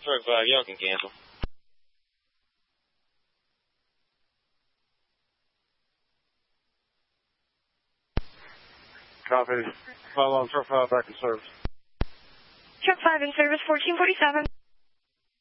Truck 5, y'all can cancel. Copy. Follow on Truck 5 back in service. Truck 5 in service, 1447.